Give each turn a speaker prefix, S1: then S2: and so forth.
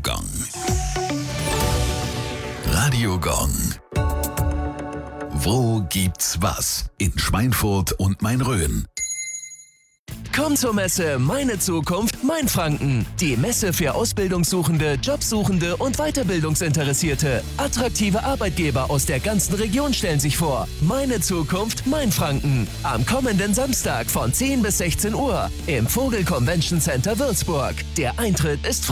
S1: Gong. Radio Gong. Wo gibt's was? In Schweinfurt und Main-Rhön.
S2: Komm zur Messe Meine Zukunft Mainfranken. Die Messe für Ausbildungssuchende, Jobsuchende und Weiterbildungsinteressierte. Attraktive Arbeitgeber aus der ganzen Region stellen sich vor. Meine Zukunft Mainfranken. Am kommenden Samstag von 10 bis 16 Uhr im Vogel Convention Center Würzburg. Der Eintritt ist frei.